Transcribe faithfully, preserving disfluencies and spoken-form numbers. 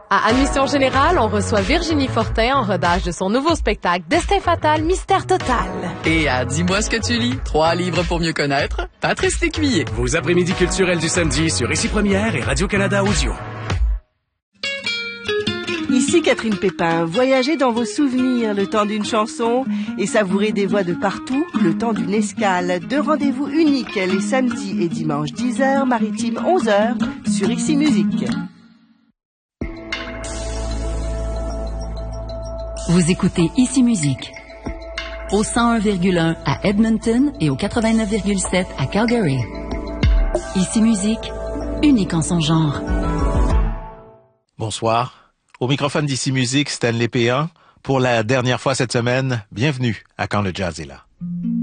À Admission Générale, on reçoit Virginie Fortin en rodage de son nouveau spectacle Destin fatal, mystère total. Et à Dis-moi ce que tu lis, trois livres pour mieux connaître, Patrice Lécuyer. Vos après-midi culturels du samedi sur Ici Première et Radio-Canada Audio. Ici Catherine Pépin, voyagez dans vos souvenirs le temps d'une chanson et savourez des voix de partout le temps d'une escale. Deux rendez-vous uniques les samedis et dimanches dix heures, maritime onze heures sur Ici Musique. Vous écoutez Ici Musique au cent un virgule un à Edmonton et au quatre-vingt-neuf virgule sept à Calgary. Ici Musique, unique en son genre. Bonsoir. Au microphone d'Ici Musique, Stanley Péan. Pour la dernière fois cette semaine, bienvenue à Quand le jazz est là.